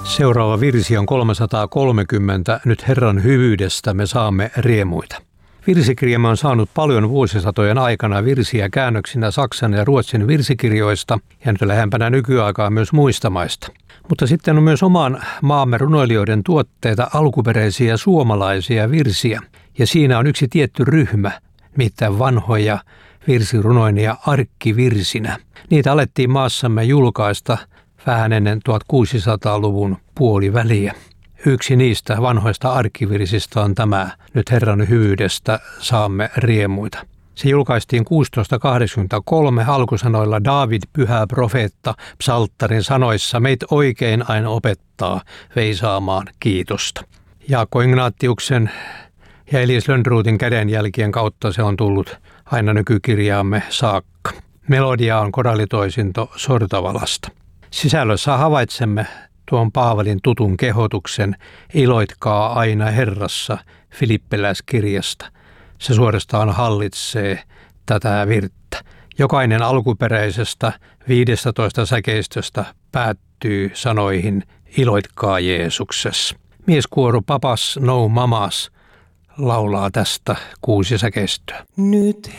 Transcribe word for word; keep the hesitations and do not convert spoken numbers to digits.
Seuraava virsi on kolmesataakolmekymmentä. Nyt Herran hyvyydestä me saamme riemuita. Virsikirjamme on saanut paljon vuosisatojen aikana virsiä käännöksinä Saksan ja Ruotsin virsikirjoista ja nyt lähempänä nykyaikaa myös muista maista. Mutta sitten on myös oman maamme runoilijoiden tuotteita alkuperäisiä suomalaisia virsiä. Ja siinä on yksi tietty ryhmä, nimittäin vanhoja virsirunoinia arkkivirsinä. Niitä alettiin maassamme julkaista vähän ennen tuhatkuusisataaluvun puoliväliä. Yksi niistä vanhoista arkkivirsistä on tämä Nyt Herran hyvyydestä saamme riemuita. Se julkaistiin kuusitoistasataakahdeksankymmentäkolme alkusanoilla Daavid, pyhä profeetta, psalttarin sanoissa meitä oikein aina opettaa veisaamaan kiitosta. Jaakko Ignatiuksen ja Elias Lönnrotin kädenjälkien kautta se on tullut aina nykykirjaamme saakka. Melodia on korallitoisinto Sortavalasta. Sisällössä havaitsemme tuon Paavalin tutun kehotuksen iloitkaa aina Herrassa Filippiläiskirjasta. Se suorastaan hallitsee tätä virttä. Jokainen alkuperäisestä viidestätoista säkeistöstä päättyy sanoihin iloitkaa Jeesuksessa. Mieskuoro Papas No Mamas laulaa tästä kuusi säkeistöä. Nyt